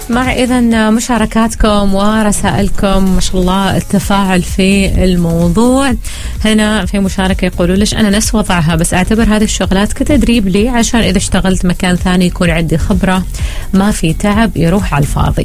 نسمع إذن مشاركاتكم ورسائلكم. ما شاء الله التفاعل في الموضوع. هنا في مشاركة يقولوا ليش أنا نفس وضعها، بس أعتبر هذه الشغلات كتدريب لي عشان إذا اشتغلت مكان ثاني يكون عندي خبرة، ما في تعب يروح على الفاضي.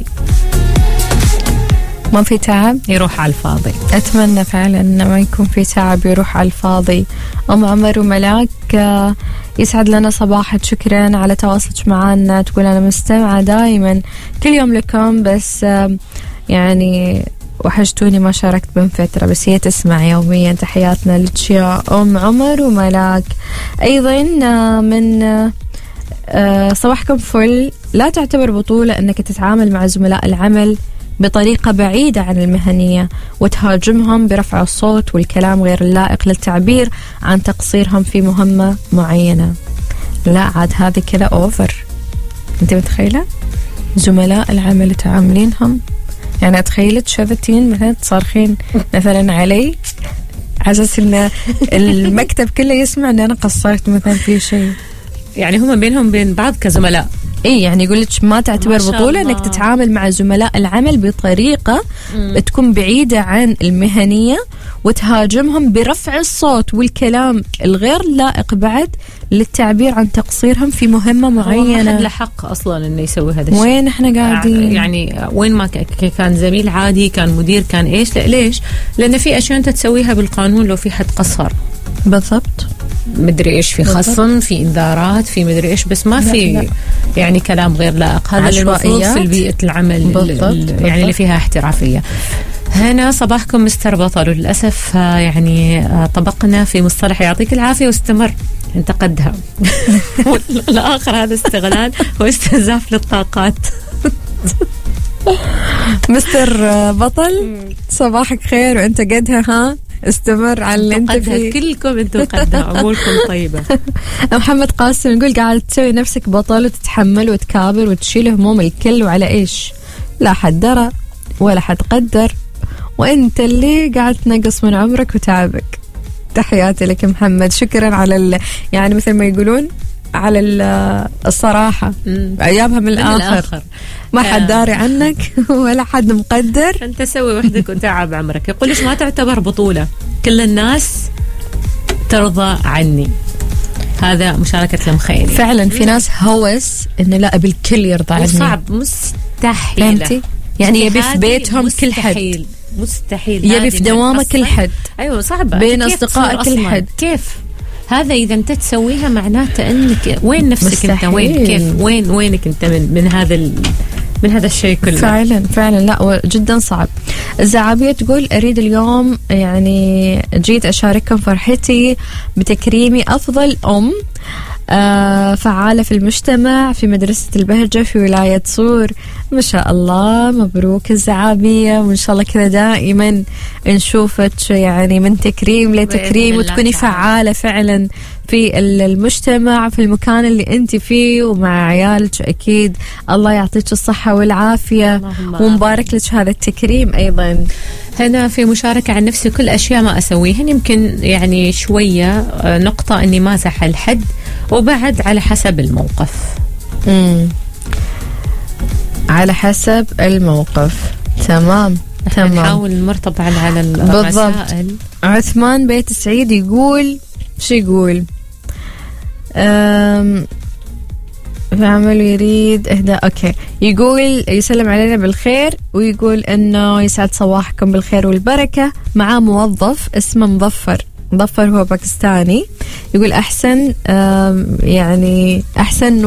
ما في تعب يروح على الفاضي. أتمنى فعلا أن ما يكون في تعب يروح على الفاضي. أم عمر وملاك يسعد لنا صباحك، شكرا على تواصلك معنا. تقول أنا مستمعة دائما كل يوم لكم، بس يعني وحشتوني ما شاركت من فترة، بس هي تسمع يوميا. تحياتنا لك يا أم عمر وملاك. أيضا من صباحكم فل. لا تعتبر بطولة أنك تتعامل مع زملاء العمل بطريقة بعيدة عن المهنية وتهاجمهم برفع الصوت والكلام غير اللائق للتعبير عن تقصيرهم في مهمة معينة. لا عاد هذه كذا أوفر. أنت متخيلة زملاء العمل تعاملينهم، يعني أتخيلت شذتين مثلا تصارخين مثلا علي على أساس إن المكتب كله يسمع إن أنا قصرت مثلا في شيء. يعني هم بينهم بين بعض كزملاء. إيه يعني يقول لك ما تعتبر بطولة إنك تتعامل مع زملاء العمل بطريقة تكون بعيدة عن المهنية وتهاجمهم برفع الصوت والكلام الغير لائق بعد للتعبير عن تقصيرهم في مهمة معينة. ما حد له حق أصلا إنه يسوي هذا الشيء. وين إحنا قاعدين؟ يعني وين ما كان زميل عادي، كان مدير، كان إيش. لا ليش؟ لأن في أشياء أنت تسويها بالقانون لو في حد قصر. بالضبط. مدري إيش، في خصم، في إنذارات، في مدري إيش، بس ما في يعني كلام غير لائق. هذا المفروض في البيئة العمل يعني اللي فيها احترافية. هنا صباحكم مستر بطل. وللأسف يعني طبقنا في مصطلح يعطيك العافية واستمر انتقدها. والآخر هذا استغلال واستنزاف للطاقات. مستر بطل صباحك خير وانت قدها. ها استمر على اللي انت فيه. كلكم انتم قدها، اموركم طيبه. محمد قاسم يقول قاعد تسوي نفسك بطل وتتحمل وتكابر وتشيل هموم الكل، وعلى ايش؟ لا حد درى ولا حد قدر، وانت اللي قاعد تنقص من عمرك وتعبك. تحياتي لك محمد، شكرا على يعني مثل ما يقولون على الصراحة. أيامها من الآخر ما حد داري عنك ولا حد مقدر، أنت سوي وحدك وتعب عمرك. يقول ليش ما تعتبر بطولة، كل الناس ترضى عني. هذا مشاركة المخيل. فعلا في ناس هوس إنه لا أبي الكل يرضى عني. صعب، مستحيل. يعني يبي في بيتهم كل حد، مستحيل. يبي في دوامه كل حد. أيوة صعب. بين أصدقائك كل حد. كيف هذا؟ إذا أنت تسويها معناته أنك وين نفسك مستحيل. أنت وين كيف وينك أنت من هذا الشيء كله. فعلا لا جدا صعب. الزعابية تقول أريد اليوم يعني جيت أشارككم فرحتي بتكريمي أفضل أم فعالة في المجتمع في مدرسة البهجة في ولاية صور. ما شاء الله، مبروك الزعابية، وإن شاء الله كذا دائما نشوفك يعني من تكريم لتكريم، وتكوني فعالة فعلا في المجتمع في المكان اللي انت فيه ومع عيالك. أكيد الله يعطيك الصحة والعافية ومبارك لك هذا التكريم. أيضا هنا في مشاركة عن نفسي، كل أشياء ما أسويها يمكن يعني شوية نقطة أني ما زعل حد، وبعد على حسب الموقف. على حسب الموقف. تمام. نحاول نرتب على الرسائل. عثمان بيت السعيد يقول شو يقول؟ عمل يريد إهداء. أوكي، يقول يسلم علينا بالخير ويقول إنه يسعد صباحكم بالخير والبركة. مع موظف اسمه مظفر هو باكستاني، يقول أحسن يعني أحسن